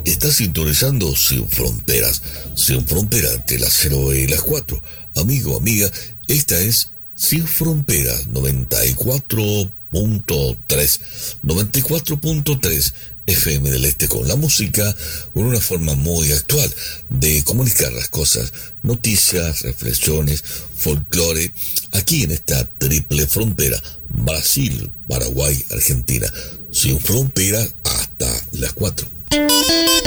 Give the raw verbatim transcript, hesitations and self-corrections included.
Está sintonizando Sin Fronteras, Sin Fronteras entre las cero y las cuatro. Amigo, amiga, esta es Sin Fronteras noventa y cuatro punto tres, noventa y cuatro punto tres F M del Este, con la música, con una forma muy actual de comunicar las cosas, noticias, reflexiones, folclore, aquí en esta triple frontera, Brasil, Paraguay, Argentina, Sin Fronteras hasta las cuatro.